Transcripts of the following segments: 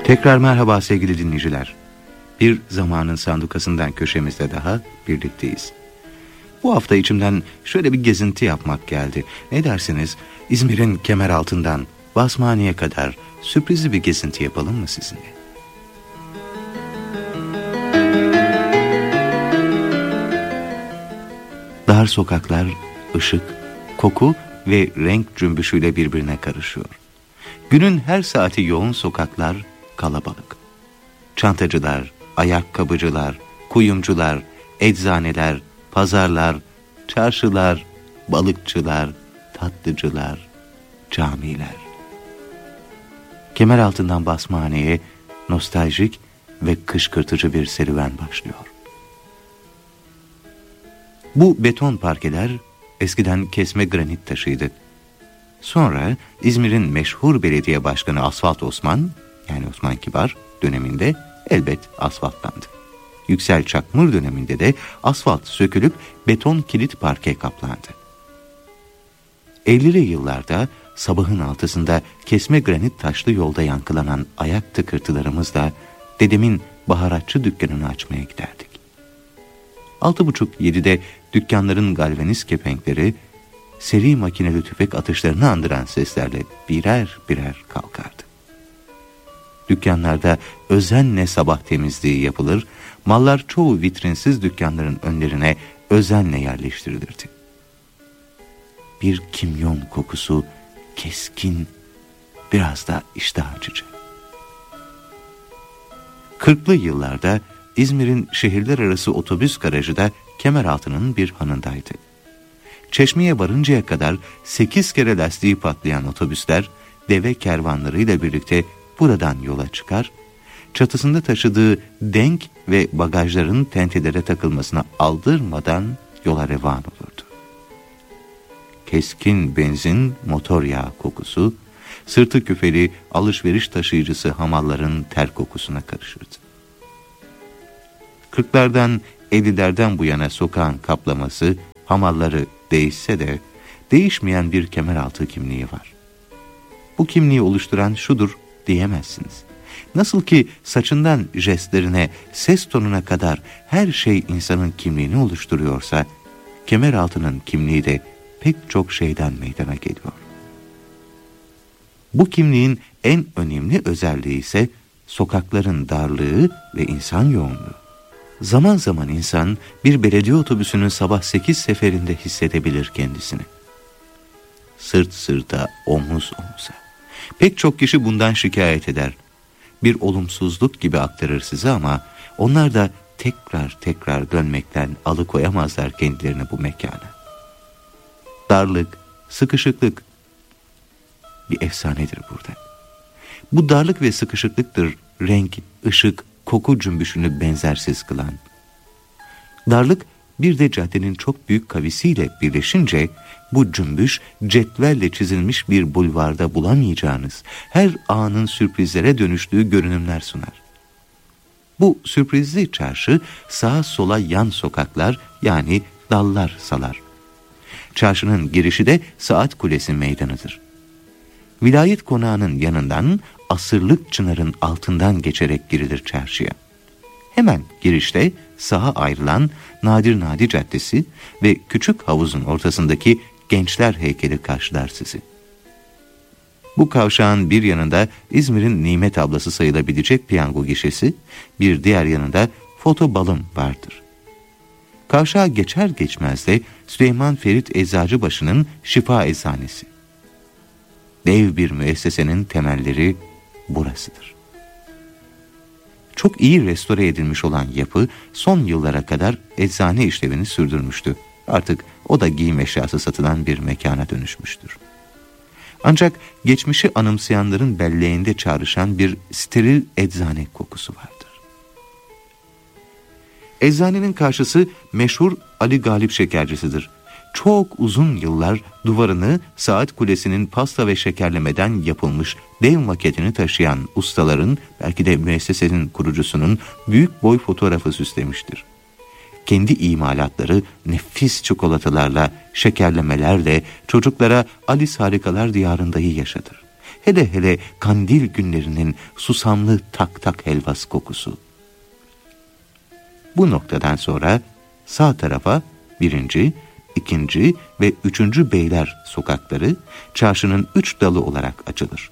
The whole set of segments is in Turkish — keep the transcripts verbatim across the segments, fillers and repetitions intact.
Tekrar merhaba sevgili dinleyiciler. Bir zamanın sandukasından köşemizde daha birlikteyiz. Bu hafta içimden şöyle bir gezinti yapmak geldi. Ne dersiniz? İzmir'in Kemeraltı'ndan Basmani'ye kadar sürprizli bir gezinti yapalım mı sizinle? Dar sokaklar, ışık, koku ve renk cümbüşüyle birbirine karışıyor. Günün her saati yoğun sokaklar, kalabalık. Çantacılar, ayakkabıcılar, kuyumcular, eczaneler, pazarlar, çarşılar, balıkçılar, tatlıcılar, camiler. Kemeraltı'ndan Basmani'ye nostaljik ve kışkırtıcı bir serüven başlıyor. Bu beton parkeler eskiden kesme granit taşıydı. Sonra İzmir'in meşhur belediye başkanı Asfalt Osman, yani Osman Kibar döneminde elbet asfaltlandı. Yüksel Çakmır döneminde de asfalt sökülüp beton kilit parke kaplandı. ellili yıllarda sabahın altısında kesme granit taşlı yolda yankılanan ayak tıkırtılarımızla dedemin baharatçı dükkanını açmaya giderdik. Altı buçuk yedide dükkanların galvaniz kepenkleri seri makineli tüfek atışlarını andıran seslerle birer birer kalkardı. Dükkanlarda özenle sabah temizliği yapılır, mallar çoğu vitrinsiz dükkanların önlerine özenle yerleştirilirdi. Bir kimyon kokusu keskin, biraz da iştah açıcı. Kırklı yıllarda İzmir'in şehirler arası otobüs garajı da Kemeraltı'nın bir hanındaydı. Çeşme'ye varıncaya kadar sekiz kere lastiği patlayan otobüsler deve kervanlarıyla birlikte buradan yola çıkar, çatısında taşıdığı denk ve bagajların tentelere takılmasına aldırmadan yola revan olurdu. Keskin benzin, motor yağı kokusu, sırtı küfeli alışveriş taşıyıcısı hamalların ter kokusuna karışırdı. Kırklardan, ellilerden bu yana sokağın kaplaması, hamalları değişse de değişmeyen bir Kemeraltı kimliği var. Bu kimliği oluşturan şudur diyemezsiniz. Nasıl ki saçından jestlerine, ses tonuna kadar her şey insanın kimliğini oluşturuyorsa, Kemeraltı'nın kimliği de pek çok şeyden meydana geliyor. Bu kimliğin en önemli özelliği ise sokakların darlığı ve insan yoğunluğu. Zaman zaman insan bir belediye otobüsünün sabah sekiz seferinde hissedebilir kendisini. Sırt sırta, omuz omuza. Pek çok kişi bundan şikayet eder. Bir olumsuzluk gibi aktarır size ama onlar da tekrar tekrar dönmekten alıkoyamazlar kendilerini bu mekana. Darlık, sıkışıklık bir efsanedir burada. Bu darlık ve sıkışıklıktır renk, ışık, koku cümbüşünü benzersiz kılan. Darlık bir de caddenin çok büyük kavisiyle birleşince bu cümbüş cetvelle çizilmiş bir bulvarda bulamayacağınız her anın sürprizlere dönüştüğü görünümler sunar. Bu sürprizli çarşı sağa sola yan sokaklar yani dallar salar. Çarşının girişi de Saat Kulesi meydanıdır. Vilayet konağının yanından asırlık çınarın altından geçerek girilir çarşıya. Hemen girişte sağa ayrılan Nadir Nadi Caddesi ve küçük havuzun ortasındaki gençler heykeli karşılar sizi. Bu kavşağın bir yanında İzmir'in nimet ablası sayılabilecek piyango gişesi, bir diğer yanında foto balım vardır. Kavşağa geçer geçmez de Süleyman Ferit Eczacıbaşı'nın şifa eczanesi. Dev bir müessesenin temelleri burasıdır. Çok iyi restore edilmiş olan yapı son yıllara kadar eczane işlevini sürdürmüştü. Artık o da giyim eşyası satılan bir mekana dönüşmüştür. Ancak geçmişi anımsayanların belleğinde çağrışan bir steril eczane kokusu vardır. Eczanenin karşısı meşhur Ali Galip şekercisidir. Çok uzun yıllar duvarını Saat Kulesi'nin pasta ve şekerlemeden yapılmış dev maketini taşıyan ustaların, belki de müessesenin kurucusunun büyük boy fotoğrafı süslemiştir. Kendi imalatları nefis çikolatalarla, şekerlemelerle çocuklara Alice Harikalar Diyarında'yı yaşatır. Hele hele kandil günlerinin susamlı tak tak helvası kokusu. Bu noktadan sonra sağ tarafa birinci, ikinci ve üçüncü Beyler sokakları çarşının üç dalı olarak açılır.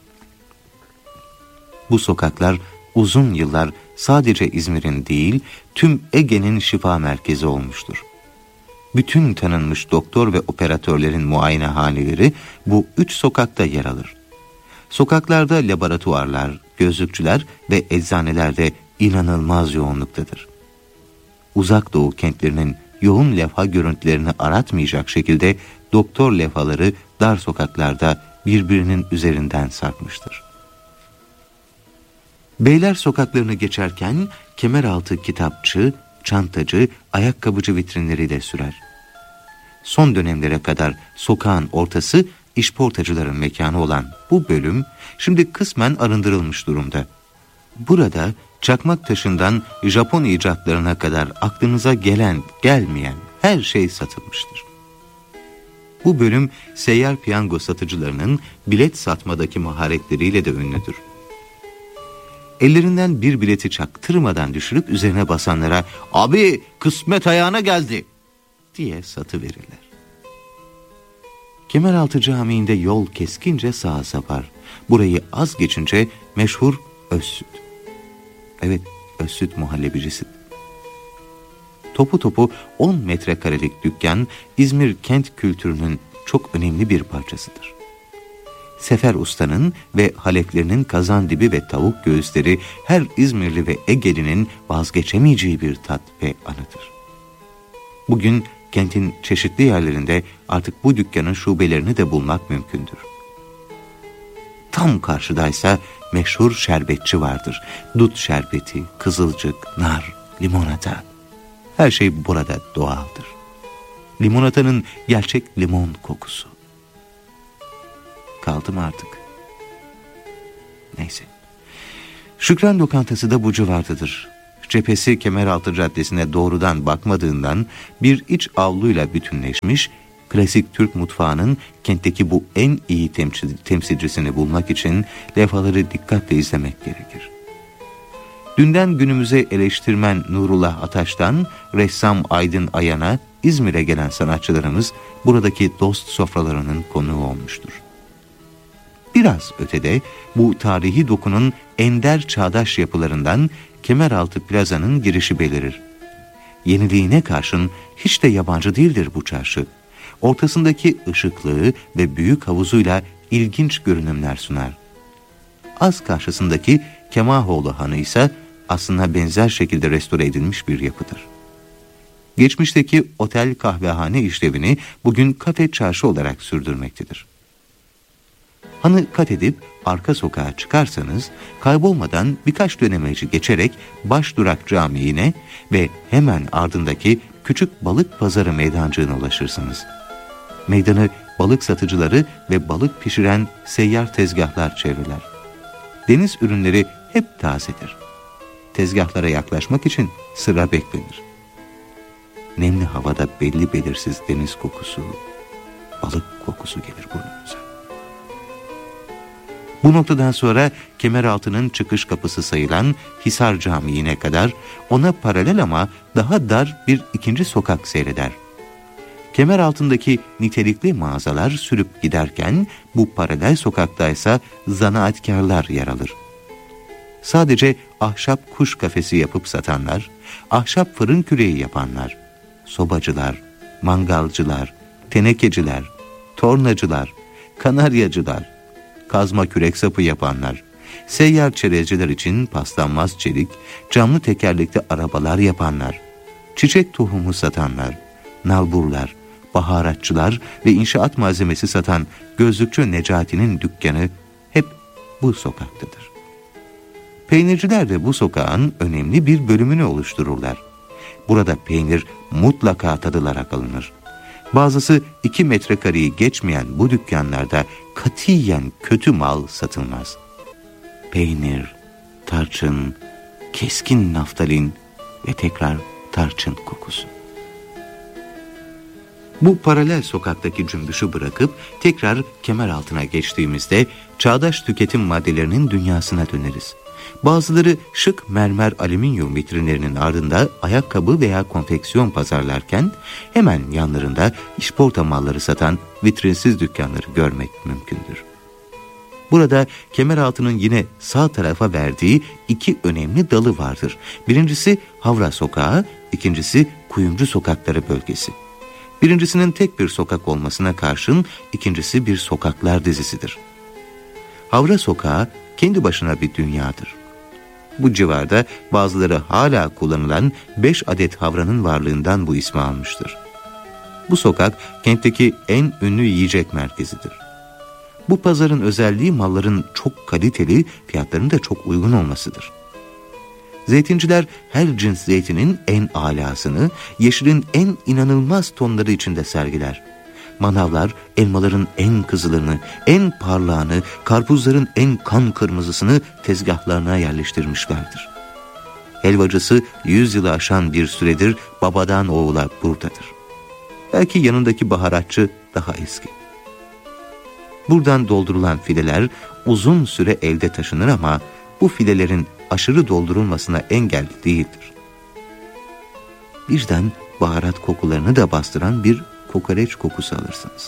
Bu sokaklar uzun yıllar sadece İzmir'in değil, tüm Ege'nin şifa merkezi olmuştur. Bütün tanınmış doktor ve operatörlerin muayenehaneleri bu üç sokakta yer alır. Sokaklarda laboratuvarlar, gözlükçüler ve eczaneler de inanılmaz yoğunluktadır. Uzak Doğu kentlerinin yoğun levha görüntülerini aratmayacak şekilde doktor levhaları dar sokaklarda birbirinin üzerinden sarkmıştır. Beyler sokaklarını geçerken kemeraltı kitapçı, çantacı, ayakkabıcı vitrinleri de sürer. Son dönemlere kadar sokağın ortası işportacıların mekanı olan bu bölüm şimdi kısmen arındırılmış durumda. Burada çakmak taşından Japon icatlarına kadar aklınıza gelen, gelmeyen her şey satılmıştır. Bu bölüm seyyar piyango satıcılarının bilet satmadaki maharetleriyle de ünlüdür. Ellerinden bir bileti çaktırmadan düşürüp üzerine basanlara "Abi kısmet ayağına geldi" diye satıverirler. Kemeraltı Camii'nde yol keskince sağa sapar. Burayı az geçince meşhur Özsüt. Evet, Özsüt muhallebicisi. Topu topu on metrekarelik dükkan İzmir kent kültürünün çok önemli bir parçasıdır. Sefer Usta'nın ve haleflerinin kazandibi ve tavuk göğüsleri her İzmirli ve Egelinin vazgeçemeyeceği bir tat ve anıdır. Bugün kentin çeşitli yerlerinde artık bu dükkanın şubelerini de bulmak mümkündür. Tam karşıdaysa meşhur şerbetçi vardır. Dut şerbeti, kızılcık, nar, limonata. Her şey burada doğaldır. Limonatanın gerçek limon kokusu. Kaldı mı artık? Neyse. Şükran lokantası da bu civardadır. Cephesi Kemeraltı Caddesi'ne doğrudan bakmadığından bir iç avluyla bütünleşmiş, klasik Türk mutfağının kentteki bu en iyi temsil, temsilcisini bulmak için levhaları dikkatle izlemek gerekir. Dünden günümüze eleştirmen Nurullah Ataş'tan ressam Aydın Ayan'a İzmir'e gelen sanatçılarımız buradaki dost sofralarının konuğu olmuştur. Biraz ötede bu tarihi dokunun ender çağdaş yapılarından Kemeraltı Plaza'nın girişi belirir. Yeniliğine karşın hiç de yabancı değildir bu çarşı. Ortasındaki ışıklığı ve büyük havuzuyla ilginç görünümler sunar. Az karşısındaki Kemahoğlu Hanı ise aslında benzer şekilde restore edilmiş bir yapıdır. Geçmişteki otel kahvehane işlevini bugün kafe çarşı olarak sürdürmektedir. Hanı kat edip arka sokağa çıkarsanız kaybolmadan birkaç dönemeci geçerek baş durak camiine ve hemen ardındaki küçük balık pazarı meydancığına ulaşırsınız. Meydanı balık satıcıları ve balık pişiren seyyar tezgahlar çevreler. Deniz ürünleri hep tazedir. Tezgahlara yaklaşmak için sıra beklenir. Nemli havada belli belirsiz deniz kokusu, balık kokusu gelir burnunuza. Bu noktadan sonra Kemeraltı'nın çıkış kapısı sayılan Hisar Camii'ne kadar ona paralel ama daha dar bir ikinci sokak seyreder. Kemeraltı'ndaki nitelikli mağazalar sürüp giderken bu paralel sokaktaysa zanaatkarlar yer alır. Sadece ahşap kuş kafesi yapıp satanlar, ahşap fırın küreği yapanlar, sobacılar, mangalcılar, tenekeciler, tornacılar, kanaryacılar, kazma kürek sapı yapanlar, seyyar çerezciler için paslanmaz çelik, camlı tekerlekli arabalar yapanlar, çiçek tohumu satanlar, nalburlar, baharatçılar ve inşaat malzemesi satan gözlükçü Necati'nin dükkanı hep bu sokaktadır. Peynirciler de bu sokağın önemli bir bölümünü oluştururlar. Burada peynir mutlaka tadılarak alınır. Bazısı iki metrekareyi geçmeyen bu dükkanlarda katiyen kötü mal satılmaz. Peynir, tarçın, keskin naftalin ve tekrar tarçın kokusu. Bu paralel sokaktaki cümbüşü bırakıp tekrar Kemeraltı'na geçtiğimizde çağdaş tüketim maddelerinin dünyasına döneriz. Bazıları şık mermer alüminyum vitrinlerinin ardında ayakkabı veya konfeksiyon pazarlarken hemen yanlarında işporta malları satan vitrinsiz dükkanları görmek mümkündür. Burada Kemeraltı'nın yine sağ tarafa verdiği iki önemli dalı vardır. Birincisi Havra Sokağı, ikincisi Kuyumcu Sokakları bölgesi. Birincisinin tek bir sokak olmasına karşın ikincisi bir sokaklar dizisidir. Havra Sokağı kendi başına bir dünyadır. Bu civarda bazıları hala kullanılan beş adet havranın varlığından bu ismi almıştır. Bu sokak kentteki en ünlü yiyecek merkezidir. Bu pazarın özelliği malların çok kaliteli, fiyatlarının da çok uygun olmasıdır. Zeytinciler her cins zeytinin en alasını, yeşilin en inanılmaz tonları içinde sergiler. Manavlar elmaların en kızılını, en parlağını, karpuzların en kan kırmızısını tezgahlarına yerleştirmişlerdir. Helvacısı yüz yılı aşan bir süredir babadan oğula buradadır. Belki yanındaki baharatçı daha eski. Buradan doldurulan fileler uzun süre elde taşınır ama bu filelerin aşırı doldurulmasına engel değildir. Birden baharat kokularını da bastıran bir kokoreç kokusu alırsınız.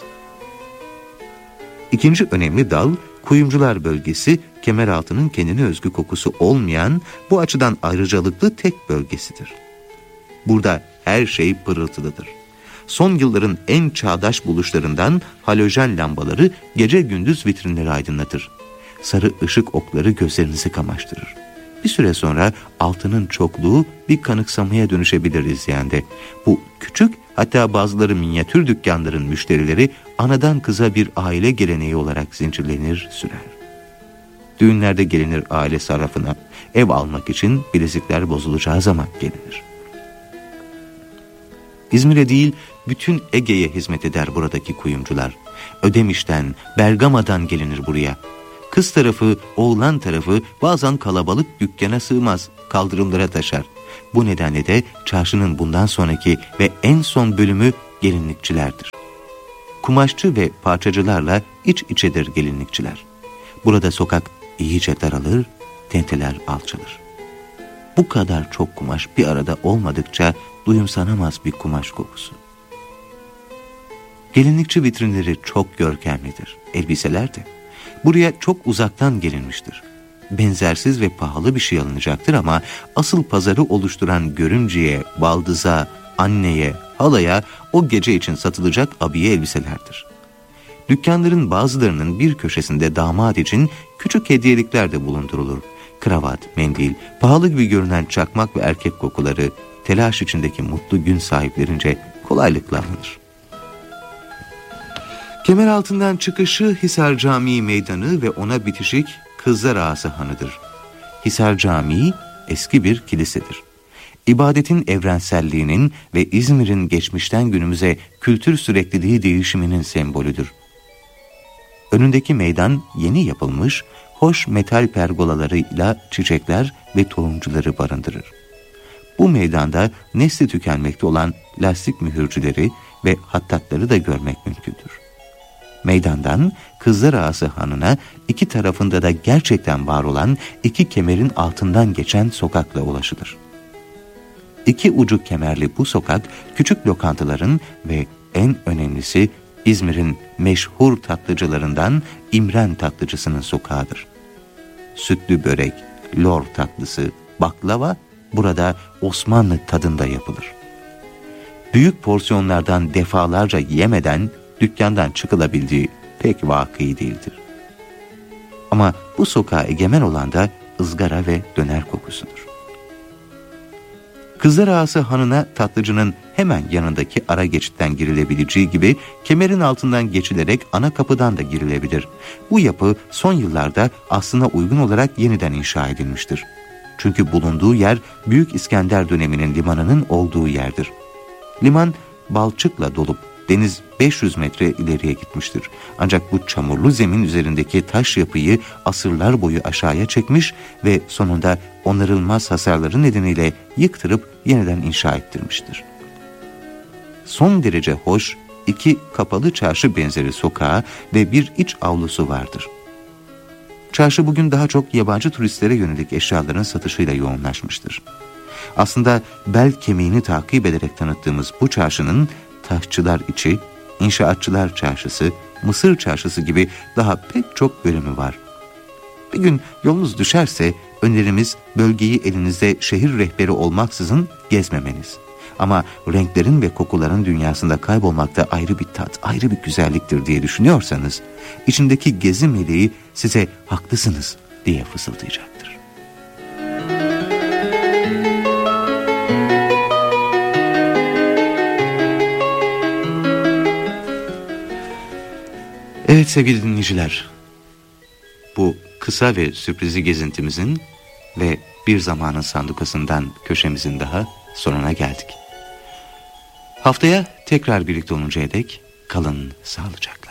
İkinci önemli dal, kuyumcular bölgesi, Kemeraltı'nın kendine özgü kokusu olmayan, bu açıdan ayrıcalıklı tek bölgesidir. Burada her şey pırıltılıdır. Son yılların en çağdaş buluşlarından halojen lambaları gece gündüz vitrinleri aydınlatır. Sarı ışık okları gözlerinizi kamaştırır. Bir süre sonra altının çokluğu bir kanıksamaya dönüşebilir izleyende. Bu küçük, hatta bazıları minyatür dükkanların müşterileri anadan kıza bir aile geleneği olarak zincirlenir sürer. Düğünlerde gelinir aile sarrafına, ev almak için bilezikler bozulacağı zaman gelinir. İzmir'e değil, bütün Ege'ye hizmet eder buradaki kuyumcular. Ödemiş'ten, Bergama'dan gelinir buraya. Kız tarafı, oğlan tarafı bazen kalabalık dükkana sığmaz, kaldırımlara taşar. Bu nedenle de çarşının bundan sonraki ve en son bölümü gelinlikçilerdir. Kumaşçı ve parçacılarla iç içedir gelinlikçiler. Burada sokak iyice daralır, tenteler alçalır. Bu kadar çok kumaş bir arada olmadıkça duyumsanamaz bir kumaş kokusu. Gelinlikçi vitrinleri çok görkemlidir, elbiseler de. Buraya çok uzaktan gelinmiştir. Benzersiz ve pahalı bir şey alınacaktır ama asıl pazarı oluşturan görümceye, baldıza, anneye, halaya o gece için satılacak abiye elbiselerdir. Dükkanların bazılarının bir köşesinde damat için küçük hediyelikler de bulundurulur. Kravat, mendil, pahalı gibi görünen çakmak ve erkek kokuları telaş içindeki mutlu gün sahiplerince kolaylıkla alınır. Kemeraltı'ndan çıkışı Hisar Camii Meydanı ve ona bitişik Kızlar Ağası Hanı'dır. Hisar Camii eski bir kilisedir. İbadetin evrenselliğinin ve İzmir'in geçmişten günümüze kültür sürekliliği değişiminin sembolüdür. Önündeki meydan yeni yapılmış, hoş metal pergolalarıyla çiçekler ve tohumcuları barındırır. Bu meydanda nesli tükenmekte olan lastik mühürcüleri ve hattatları da görmek mümkündür. Meydandan Kızlar Ağası Hanı'na iki tarafında da gerçekten var olan iki kemerin altından geçen sokakla ulaşılır. İki ucu kemerli bu sokak küçük lokantaların ve en önemlisi İzmir'in meşhur tatlıcılarından İmren Tatlıcısı'nın sokağıdır. Sütlü börek, lor tatlısı, baklava burada Osmanlı tadında yapılır. Büyük porsiyonlardan defalarca yemeden dükkandan çıkılabildiği pek vakı değildir. Ama bu sokağa egemen olan da ızgara ve döner kokusudur. Kızlar Ağası Hanı'na tatlıcının hemen yanındaki ara geçitten girilebileceği gibi kemerin altından geçilerek ana kapıdan da girilebilir. Bu yapı son yıllarda aslına uygun olarak yeniden inşa edilmiştir. Çünkü bulunduğu yer Büyük İskender döneminin limanının olduğu yerdir. Liman balçıkla dolup deniz beş yüz metre ileriye gitmiştir. Ancak bu çamurlu zemin üzerindeki taş yapıyı asırlar boyu aşağıya çekmiş ve sonunda onarılmaz hasarları nedeniyle yıktırıp yeniden inşa ettirmiştir. Son derece hoş, iki kapalı çarşı benzeri sokağı ve bir iç avlusu vardır. Çarşı bugün daha çok yabancı turistlere yönelik eşyaların satışıyla yoğunlaşmıştır. Aslında bel kemiğini takip ederek tanıttığımız bu çarşının taşçılar içi, inşaatçılar çarşısı, Mısır çarşısı gibi daha pek çok bölümü var. Bir gün yolunuz düşerse önerimiz bölgeyi elinizde şehir rehberi olmaksızın gezmemeniz. Ama renklerin ve kokuların dünyasında kaybolmakta ayrı bir tat, ayrı bir güzelliktir diye düşünüyorsanız, içindeki gezi meleği size haklısınız diye fısıldayacaktır. Evet sevgili dinleyiciler, bu kısa ve sürprizli gezintimizin ve bir zamanın sandukasından köşemizin daha sonuna geldik. Haftaya tekrar birlikte oluncaya dek kalın sağlıcakla.